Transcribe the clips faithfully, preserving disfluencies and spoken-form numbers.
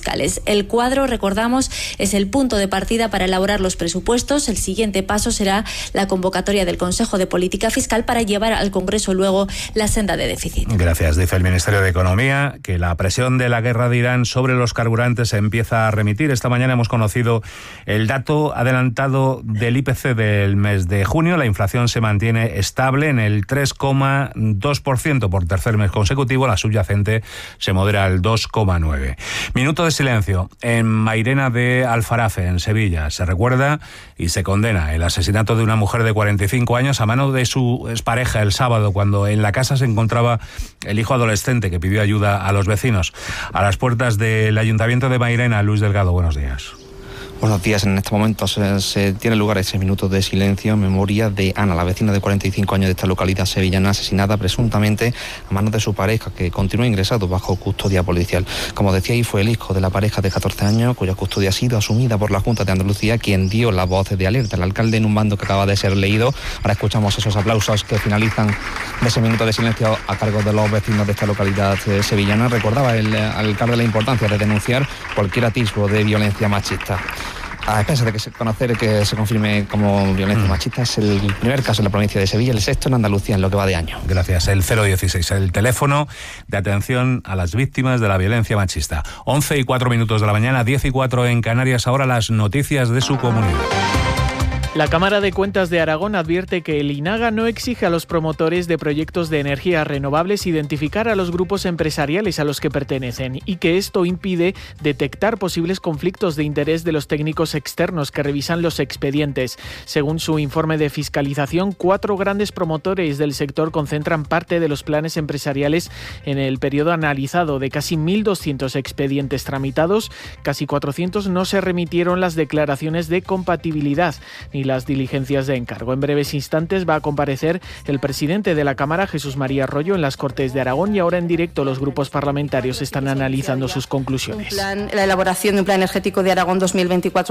fiscales. El cuadro, recordamos, es el punto de partida para elaborar los presupuestos. El siguiente paso será la convocatoria del Consejo de Política Fiscal para llevar al Congreso luego la senda de déficit. Gracias. Dice el Ministerio de Economía que la presión de la guerra de Irán sobre los carburantes se empieza a remitir. Esta mañana hemos conocido el dato adelantado del I P C del mes de junio. La inflación se mantiene estable en el tres coma dos por ciento por tercer mes consecutivo. La subyacente se modera al dos coma nueve por ciento. Minuto de silencio en Mairena de Alfarafe, en Sevilla. Se recuerda y se condena el asesinato de una mujer de cuarenta y cinco años a mano de su expareja el sábado, cuando en la casa se encontraba el hijo adolescente que pidió ayuda a los vecinos. A las puertas del Ayuntamiento de Mairena, Luis Delgado, buenos días. Buenos días. En este momento se, se tiene lugar ese minuto de silencio en memoria de Ana, la vecina de cuarenta y cinco años de esta localidad sevillana, asesinada presuntamente a manos de su pareja, que continúa ingresado bajo custodia policial. Como decía, ahí fue el hijo de la pareja de catorce años, cuya custodia ha sido asumida por la Junta de Andalucía, quien dio la voz de alerta. El alcalde en un bando que acaba de ser leído. Ahora escuchamos esos aplausos que finalizan de ese minuto de silencio a cargo de los vecinos de esta localidad eh, sevillana. Recordaba el eh, alcalde la importancia de denunciar cualquier atisbo de violencia machista. A expensas de que se conocer que se confirme como violencia mm. machista, es el primer caso en la provincia de Sevilla, el sexto en Andalucía en lo que va de año. Gracias. El cero dieciséis, el teléfono de atención a las víctimas de la violencia machista. once y cuatro minutos de la mañana, diez y cuatro en Canarias. Ahora las noticias de su comunidad. La Cámara de Cuentas de Aragón advierte que el INAGA no exige a los promotores de proyectos de energías renovables identificar a los grupos empresariales a los que pertenecen y que esto impide detectar posibles conflictos de interés de los técnicos externos que revisan los expedientes. Según su informe de fiscalización, cuatro grandes promotores del sector concentran parte de los planes empresariales en el periodo analizado. De casi mil doscientos expedientes tramitados, casi cuatrocientos no se remitieron las declaraciones de compatibilidad ni las diligencias de encargo. En breves instantes va a comparecer el presidente de la Cámara, Jesús María Arroyo, en las Cortes de Aragón, y ahora en directo los grupos parlamentarios están analizando sus conclusiones. Plan, la elaboración de un plan energético de Aragón dos mil veinticuatro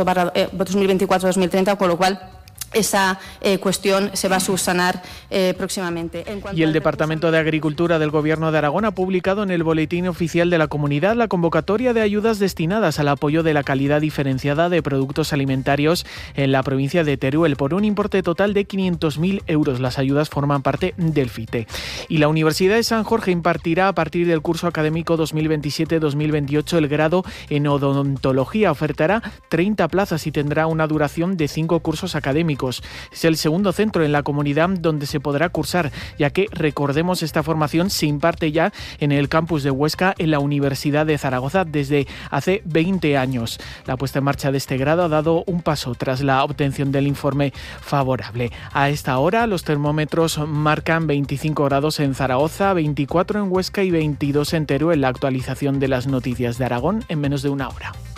dos mil treinta, con lo cual esa eh, cuestión se va a subsanar eh, próximamente. Y el Departamento de Agricultura del Gobierno de Aragón ha publicado en el Boletín Oficial de la Comunidad la convocatoria de ayudas destinadas al apoyo de la calidad diferenciada de productos alimentarios en la provincia de Teruel por un importe total de quinientos mil euros. Las ayudas forman parte del FITE. Y la Universidad de San Jorge impartirá a partir del curso académico dos mil veintisiete dos mil veintiocho el grado en odontología. Ofertará treinta plazas y tendrá una duración de cinco cursos académicos. Es el segundo centro en la comunidad donde se podrá cursar, ya que, recordemos, esta formación se imparte ya en el campus de Huesca, en la Universidad de Zaragoza, desde hace veinte años. La puesta en marcha de este grado ha dado un paso tras la obtención del informe favorable. A esta hora los termómetros marcan veinticinco grados en Zaragoza, veinticuatro en Huesca y veintidós en Teruel. La actualización de las noticias de Aragón en menos de una hora.